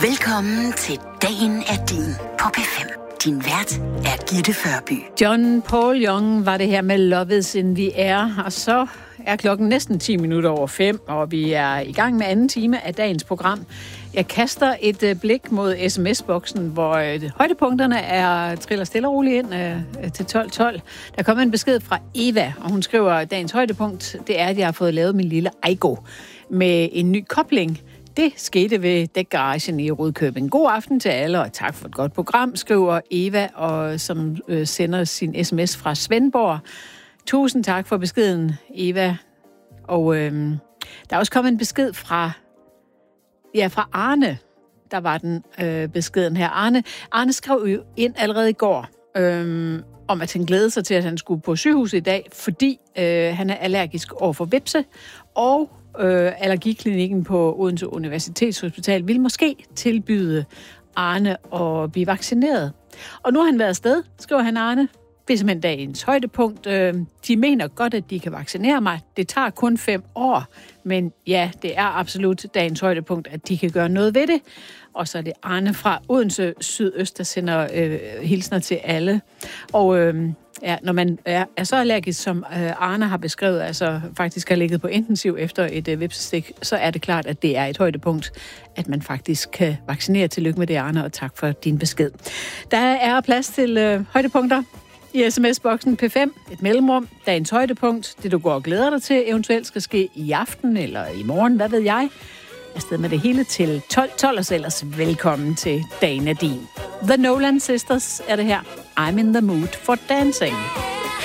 Velkommen til Dagen er din på P5. Din vært er Gitte Førby. John Paul Young var det her med Love is in the air, og så er klokken næsten 10 minutter over 5, og vi er i gang med anden time af dagens program. Jeg kaster et blik mod sms-boksen, hvor højdepunkterne triller stille og roligt ind til 12.12. Der kommer en besked fra Eva, og hun skriver, at dagens højdepunkt, det er, at jeg har fået lavet min lille Aigo med en ny kobling. Det skete ved dækgaragen i Rudkøbing. God aften til alle, og tak for et godt program, skriver Eva, og som sender sin sms fra Svendborg. Tusind tak for beskeden, Eva. Og der er også kommet en besked fra Arne. Der var den beskeden her. Arne skrev jo ind allerede i går, om at han glædede sig til, at han skulle på sygehuset i dag, fordi han er allergisk over for hvepse, og allergiklinikken på Odense Universitetshospital vil måske tilbyde Arne at blive vaccineret. Og nu har han været afsted, skriver han Arne. Det er simpelthen dagens højdepunkt. De mener godt, at de kan vaccinere mig. Det tager kun 5 år, men ja, det er absolut dagens højdepunkt, at de kan gøre noget ved det. Og så er det Arne fra Odense Sydøst, der sender hilsner til alle. Og når man er så allergisk, som Arne har beskrevet, altså faktisk har ligget på intensiv efter et hvepsestik, så er det klart, at det er et højdepunkt, at man faktisk kan vaccinere. Tillykke med det, Arne, og tak for din besked. Der er plads til højdepunkter i sms-boksen P5, et mellemrum, dagens højdepunkt, det du går og glæder dig til, eventuelt skal ske i aften eller i morgen, hvad ved jeg. Afsted med det hele til 12.12, og så ellers velkommen til Dagen er din. The Nolan Sisters er det her. I'm in the mood for dancing.